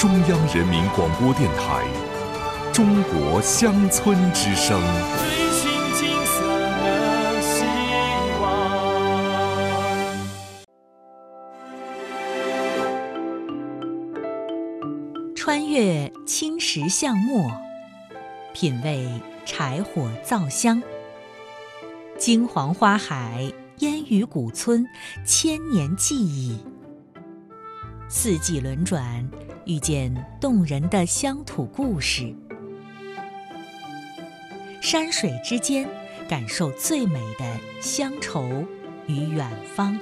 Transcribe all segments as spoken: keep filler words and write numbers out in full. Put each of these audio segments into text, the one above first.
中央人民广播电台《中国乡村之声》。 穿越青石巷陌，品味柴火灶香。金黄花海，烟雨古村，千年记忆。四季轮转，遇见动人的乡土故事。山水之间，感受最美的乡愁与远方。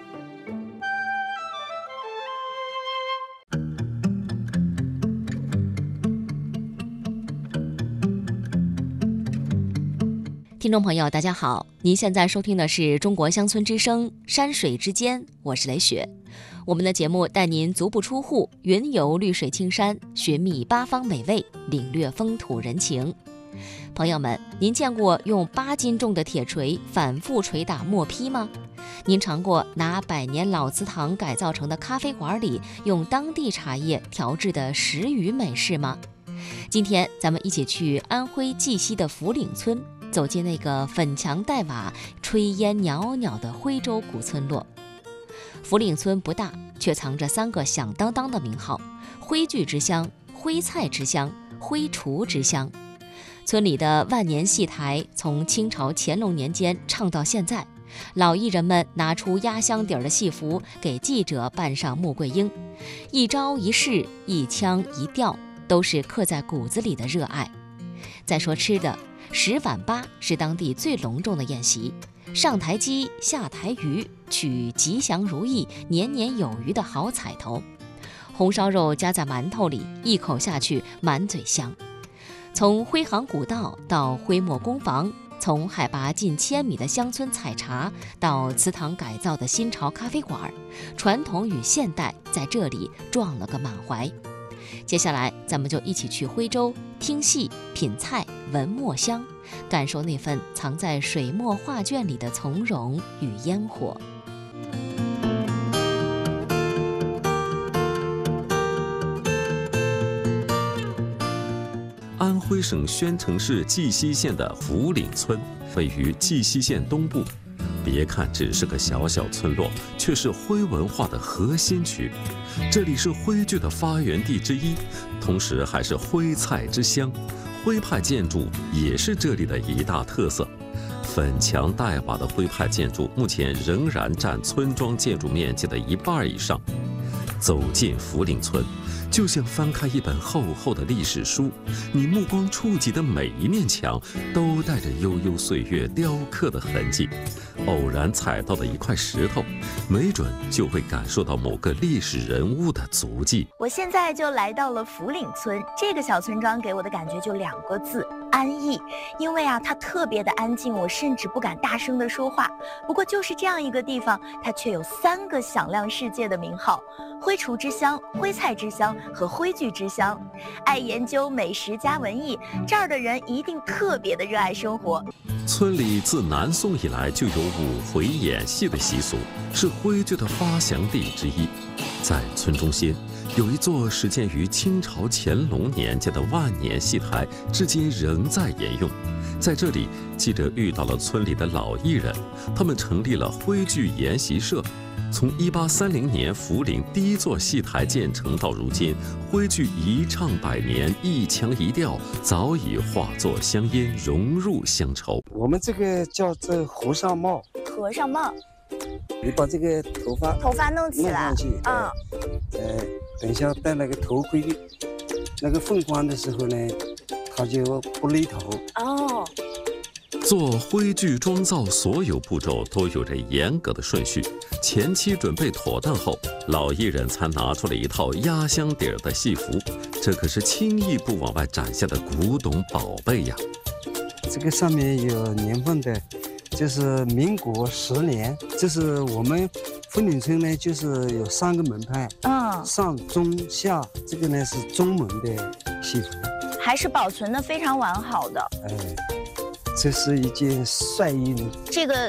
听众朋友大家好，您现在收听的是中国乡村之声山水之间，我是雷雪。我们的节目带您足不出户，云游绿水青山，寻觅八方美味，领略风土人情。朋友们，您见过用八斤重的铁锤反复捶打磨坯吗？您尝过拿百年老祠堂改造成的咖啡馆里用当地茶叶调制的食鱼美食吗？今天咱们一起去安徽绩溪的福岭村，走进那个粉墙黛瓦、炊烟袅袅的徽州古村落。福岭村不大，却藏着三个响当当的名号：徽剧之乡、徽菜之乡、徽厨之乡。村里的万年戏台从清朝乾隆年间唱到现在，老艺人们拿出压箱底儿的戏服给记者扮上穆桂英，一招一式，一腔一调，都是刻在骨子里的热爱。再说吃的，十碗八是当地最隆重的宴席，上台鸡，下台鱼，取吉祥如意、年年有余的好彩头。红烧肉夹在馒头里，一口下去满嘴香。从徽杭古道到徽墨工房，从海拔近千米的乡村采茶到祠堂改造的新潮咖啡馆，传统与现代在这里撞了个满怀。接下来咱们就一起去徽州听戏、品菜、闻墨香，感受那份藏在水墨画卷里的从容与烟火。 安徽省宣城市绩溪县的福岭村位于绩溪县东部，别看只是个小小村落，却是徽文化的核心区。这里是徽剧的发源地之一，同时还是徽菜之乡。徽派建筑也是这里的一大特色。粉墙黛瓦的徽派建筑目前仍然占村庄建筑面积的一半以上。走进福岭村，就像翻开一本厚厚的历史书，你目光触及的每一面墙都带着悠悠岁月雕刻的痕迹。偶然踩到的一块石头，没准就会感受到某个历史人物的足迹。 我现在就来到了福岭村，这个小村庄给我的感觉就两个字：安逸。因为啊，它特别的安静，我甚至不敢大声的说话。不过就是这样一个地方，它却有三个响亮世界的名号：徽厨之乡、徽菜之乡和徽剧之乡。爱研究美食加文艺，这儿的人一定特别的热爱生活。 村里自南宋以来就有舞回演戏的习俗，是徽剧的发祥地之一。在村中心有一座始建于清朝乾隆年间的万年戏台，至今仍在沿用。在这里，记者遇到了村里的老艺人，他们成立了徽剧研习社。从一八三零年福岭第一座戏台建成到如今，徽剧一唱百年，一腔一调，早已化作乡音，融入乡愁。 我们这个叫这和尚帽。 和尚帽， 你把这个头发头发弄起来， 弄上去， 啊， 呃，等一下戴那个头盔，那个凤冠的时候呢，它就不勒头。 哦。 做徽剧妆造所有步骤都有着严格的顺序，前期准备妥当后，老艺人才拿出了一套压箱底儿的戏服，这可是轻易不往外展现的古董宝贝呀。 这个上面有年份的，就是民国十年。这是我们福岭村呢，就是有三个门派， 嗯， 上中下，这个呢是中门的戏服， 还是保存的非常完好的。 哎，这是一件帅衣呢。 这个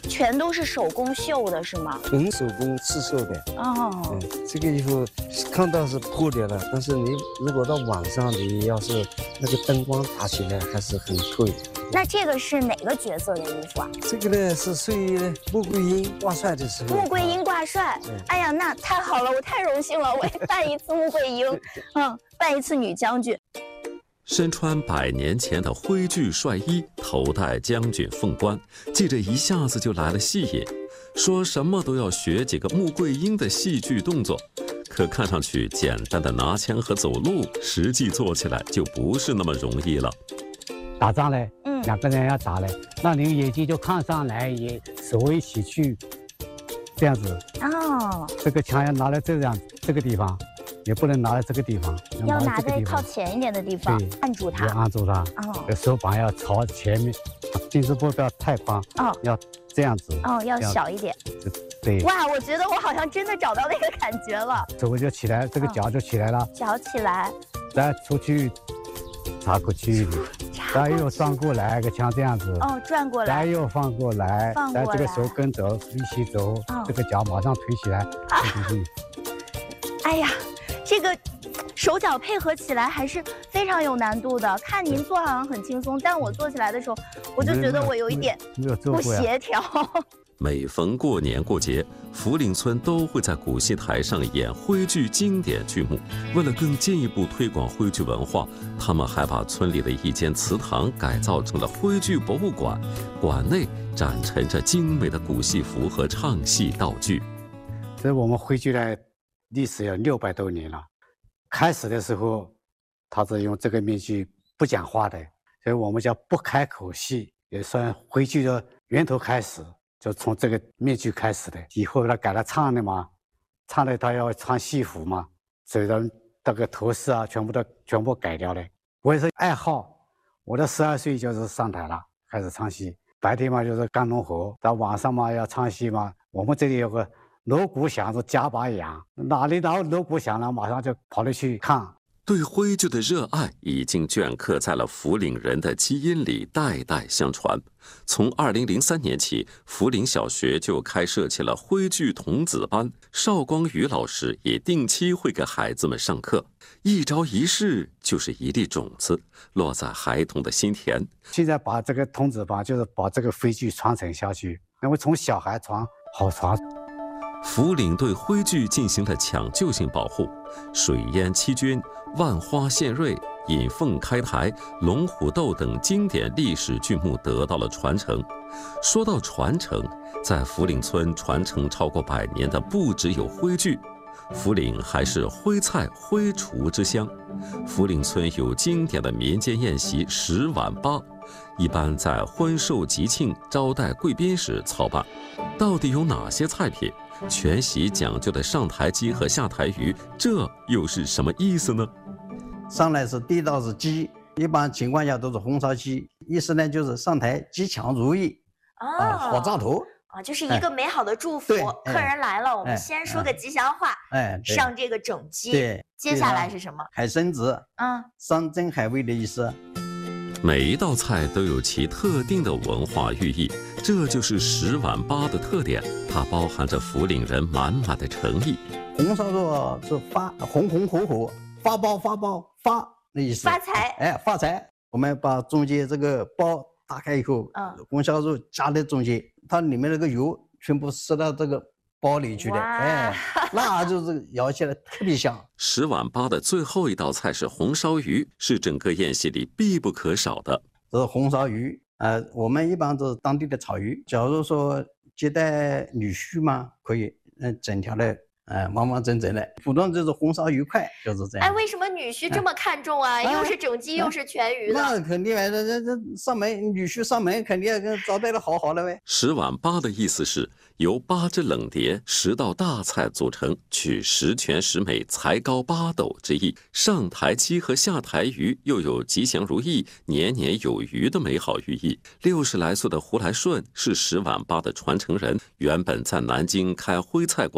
全都是手工绣的，是吗？ 纯手工刺绣的。 哦， 嗯，这个衣服看到是破掉了，但是你如果到晚上，你要是那个灯光打起来，还是很透。 那这个是哪个角色的衣服啊？ 这个呢是属于穆桂英挂帅的时候。 穆桂英挂帅。 嗯、 哎呀，那太好了，我太荣幸了，我也扮一次穆桂英，嗯，扮一次女将军。 身穿百年前的徽剧帅衣，头戴将军凤冠，记者一下子就来了戏瘾，说什么都要学几个穆桂英的戏剧动作。可看上去简单的拿枪和走路，实际做起来就不是那么容易了。 打仗嘞， 嗯， 两个人要打嘞，那你眼睛就看上来，也手一起去，这样子。 哦， 这个枪要拿在这样这个地方，也不能拿在这个地方， 要拿在靠前一点的地方，按住它， 要按住它。 哦， 手板要朝前面，颈子部不要太宽， 哦， 要这样子。 哦，要小一点。 对。 哇，我觉得我好像真的找到那个感觉了。 手就起来，这个脚就起来了。 脚起来。 再出去。插过去，再又转过来，个枪这样子。 哦，转过来。 再又放过来， 放过来。 再这个手跟着一起走， 哦、 这个脚马上推起来。 啊、哎呀，这个手脚配合起来还是非常有难度的。看您做好像很轻松，但我做起来的时候，我就觉得我有一点不协调。 每逢过年过节，福岭村都会在古戏台上演徽剧经典剧目。为了更进一步推广徽剧文化，他们还把村里的一间祠堂改造成了徽剧博物馆，馆内展陈着精美的古戏服和唱戏道具。 这我们徽剧的历史有六百多年了。开始的时候，他是用这个面具不讲话的，所以我们叫不开口戏，也算徽剧的源头开始。就从这个面具开始的，以后他改了唱的嘛，唱的他要穿戏服嘛，所以说这个头饰啊，全部都全部改掉了。我也是爱好，我的十二岁就是上台了，开始唱戏。白天嘛就是干农活，到晚上嘛要唱戏嘛。我们这里有个锣鼓响是加把痒，哪里到锣鼓响了，马上就跑了去看。 对徽剧的热爱已经镌刻在了福岭人的基因里，代代相传。从二零零三年起，福岭小学就开设起了徽剧童子班，邵光宇老师也定期会给孩子们上课。一招一式就是一粒种子，落在孩童的心田。 现在把这个童子班，就是把这个徽剧传承下去，因为从小孩传好传。 福岭对徽剧进行了抢救性保护，水淹七军、万花献瑞、引凤开台、龙虎斗等经典历史剧目得到了传承。说到传承，在福岭村传承超过百年的不只有徽剧，福岭还是徽菜徽厨之乡。福岭村有经典的民间宴席十碗八，一般在婚寿吉庆招待贵宾时操办。到底有哪些菜品？全席讲究的上台鸡和下台鱼，这又是什么意思呢？ 上来是第一道是鸡，一般情况下都是红烧鸡，意思呢就是上台吉祥如意， 哦、 啊，好兆头啊，就是一个美好的祝福。客人来了，我们先说个吉祥话， 哎， 上这个整鸡。 对， 接下来是什么？ 海参子， 嗯， 山珍海味的意思。 每一道菜都有其特定的文化寓意，这就是十碗八的特点，它包含着福岭人满满的诚意。 红烧肉是发红红火火，发包发包发的意思， 发财， 哎，发财。我们把中间这个包打开以后，嗯，红烧肉夹在中间，它里面那个油全部塞到这个包里去的，哎，那就是咬起来特别香。 十碗八的最后一道菜是红烧鱼，是整个宴席里必不可少的。 这是红烧鱼，呃，我们一般都是当地的草鱼。假如说接待女婿嘛，可以，嗯，整条的。哎，完完整整的，普通就是红烧鱼块，就是这样。 哎，为什么女婿这么看重啊？哎、又是整鸡，哎、又是全鱼的。 那肯定啊，这这这上门，女婿上门肯定要跟招待的好好的呗。 十碗八的意思是由八只冷碟、十道大菜组成，取十全十美、才高八斗之意。上台鸡和下台鱼又有吉祥如意、年年有余的美好寓意。六十来岁的胡来顺是十碗八的传承人，原本在南京开徽菜馆。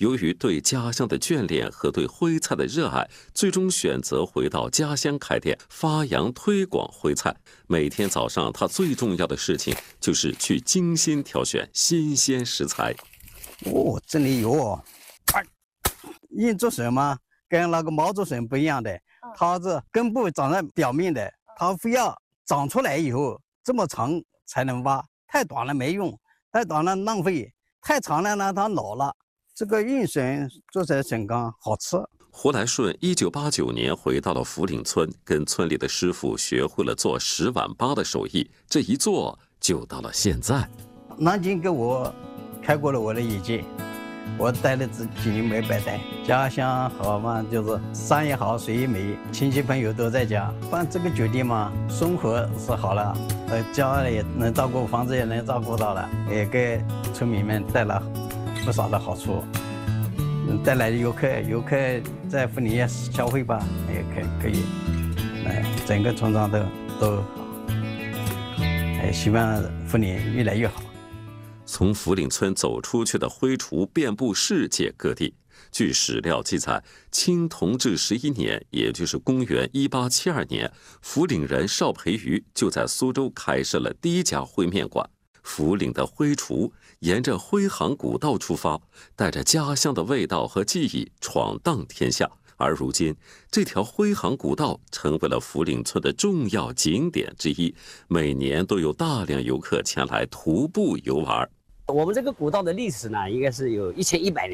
由于对家乡的眷恋和对徽菜的热爱，最终选择回到家乡开店，发扬推广徽菜。每天早上，他最重要的事情就是去精心挑选新鲜食材。 哦，这里有哦，硬竹笋嘛，跟那个毛竹笋不一样的，它是根部长在表面的，它非要长出来以后这么长才能挖，太短了没用，太短了浪费，太长了呢它老了。这个硬笋做在笋干好吃。 胡来顺一九八九年回到了福岭村，跟村里的师傅学会了做十碗八的手艺，这一做就到了现在。 南京给我开过了我的眼界，我待了这几年没白待。家乡好嘛，就是山也好，水也美，亲戚朋友都在家。办这个酒店嘛，生活是好了，呃，家里能照顾，房子也能照顾到了，也给村民们带来不少的好处。带来游客，游客在福岭消费吧，也可可以，哎，整个村庄都都好，哎，希望福岭越来越好。 从福岭村走出去的徽厨遍布世界各地。据史料记载，清同治十一年，也就是公元一八七二年，福岭人邵培瑜就在苏州开设了第一家徽面馆。福岭的徽厨沿着徽杭古道出发，带着家乡的味道和记忆闯荡天下。而如今，这条徽杭古道成为了福岭村的重要景点之一，每年都有大量游客前来徒步游玩。 我们这个古道的历史呢，应该是有一千一百年。